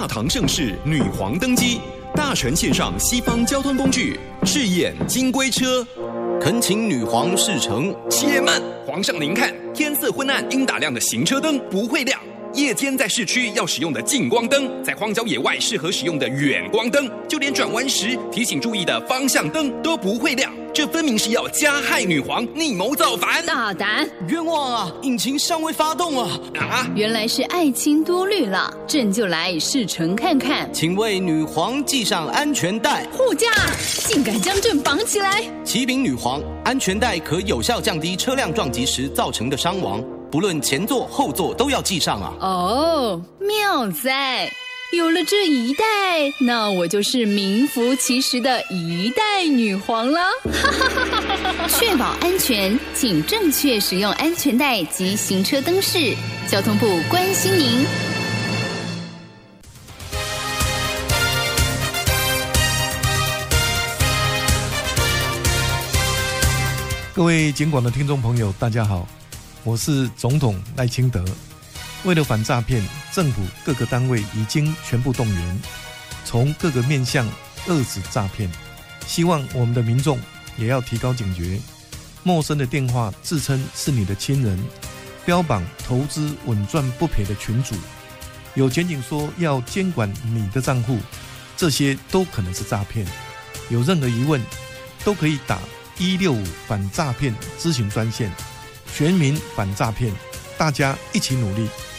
大唐盛世女皇登基，大臣献上西方交通工具，试验金龟车。 恳请女皇示乘。 且慢，皇上您看，天色昏暗应打亮的行车灯不会亮。夜间在市区要使用的近光灯，在荒郊野外适合使用的远光灯，就连转弯时提醒注意的方向灯都不会亮。这分明是要加害女皇，逆谋造反！ 大胆！ 冤枉啊！引擎尚未发动啊！ 原来是爱卿多虑了，朕就来试乘看看。 请为女皇系上安全带。 护驾，竟敢将朕绑起来！ 启禀女皇，安全带可有效降低车辆撞击时造成的伤亡，不论前座后座都要系上啊！ 哦，妙哉！有了这一代，那我就是名副其实的一代女皇了。确保安全，请正确使用安全带及行车灯饰。交通部关心您。 各位警广的听众朋友，大家好，我是总统赖清德。为了反诈骗，政府各个单位已经全部动员，从各个面向遏止诈骗。希望我们的民众也要提高警觉，陌生的电话自称是你的亲人，标榜投资稳赚不赔的群组，有检警说要监管你的账户，这些都可能是诈骗。有任何疑问，都可以打165反诈骗咨询专线，全民反诈骗，大家一起努力。